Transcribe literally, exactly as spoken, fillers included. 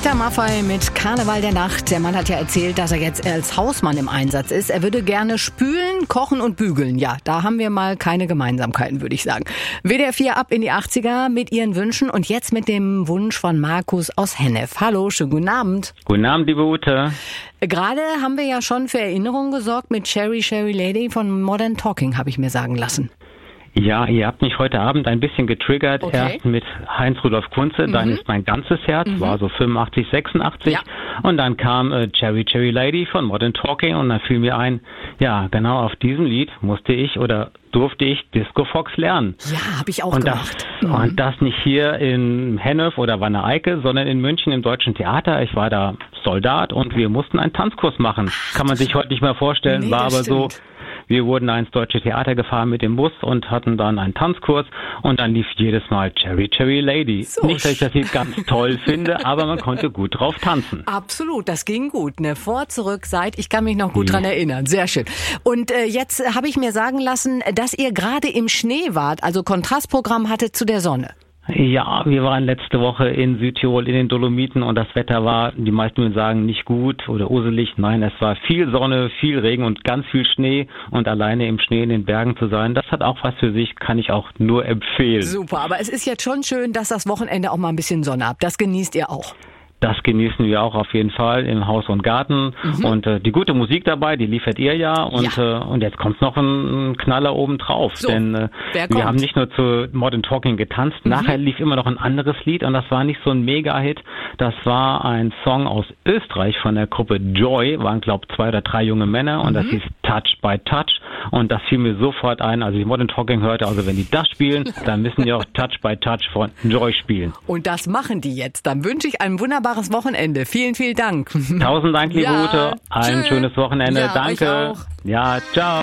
Peter Maffay mit Karneval der Nacht. Der Mann hat ja erzählt, dass er jetzt als Hausmann im Einsatz ist. Er würde gerne spülen, kochen und bügeln. Ja, da haben wir mal keine Gemeinsamkeiten, würde ich sagen. W D R vier ab in die achtziger mit Ihren Wünschen und jetzt mit dem Wunsch von Markus aus Hennef. Hallo, schönen guten Abend. Guten Abend, liebe Ute. Gerade haben wir ja schon für Erinnerungen gesorgt mit Cherry Cherry Lady von Modern Talking, habe ich mir sagen lassen. Ja, ihr habt mich heute Abend ein bisschen getriggert. Okay. Erst mit Heinz-Rudolf Kunze, mhm. Dann ist mein ganzes Herz, mhm. war so fünfundachtzig, sechsundachtzig. Ja. Und dann kam äh, Cherry Cherry Lady von Modern Talking und dann fiel mir ein, ja, genau auf diesem Lied musste ich oder durfte ich Disco Fox lernen. Ja, habe ich auch und gemacht. Das, mhm. Und das nicht hier in Hennef oder Wanne-Eickel, sondern in München im Deutschen Theater. Ich war da Soldat und wir mussten einen Tanzkurs machen. Ach, Kann man sich heute nicht mehr vorstellen, nee, war aber stimmt. so. Wir wurden da ins Deutsche Theater gefahren mit dem Bus und hatten dann einen Tanzkurs und dann lief jedes Mal Cherry Cherry Lady. So. Nicht, dass ich das Lied ganz toll finde, aber man konnte gut drauf tanzen. Absolut, das ging gut. Ne? Vor, zurück, seit. Ich kann mich noch gut ja. dran erinnern. Sehr schön. Und äh, jetzt habe ich mir sagen lassen, dass ihr gerade im Schnee wart, also Kontrastprogramm hattet zu der Sonne. Ja, wir waren letzte Woche in Südtirol in den Dolomiten und das Wetter war, die meisten würden sagen, nicht gut oder uselig. Nein, es war viel Sonne, viel Regen und ganz viel Schnee und alleine im Schnee in den Bergen zu sein, das hat auch was für sich, kann ich auch nur empfehlen. Super, aber es ist jetzt schon schön, dass das Wochenende auch mal ein bisschen Sonne habt. Das genießt ihr auch. Das genießen wir auch auf jeden Fall im Haus und Garten mhm. und äh, die gute Musik dabei, die liefert ihr ja und ja. Äh, und jetzt kommt noch ein, ein Knaller oben drauf, so, denn äh, wir haben nicht nur zu Modern Talking getanzt, mhm. nachher lief immer noch ein anderes Lied und das war nicht so ein Mega-Hit, das war ein Song aus Österreich von der Gruppe Joy, waren glaube ich zwei oder drei junge Männer und mhm. das hieß Touch by Touch und das fiel mir sofort ein, als ich Modern Talking hörte, also wenn die das spielen, dann müssen die auch Touch by Touch von Joy spielen. Und das machen die jetzt, dann wünsche ich einen wunderbaren Wochenende. Vielen, vielen Dank. Tausend Dank, liebe ja, Ute. Ein tschö. schönes Wochenende. Ja, Danke. euch auch. Ja, ciao.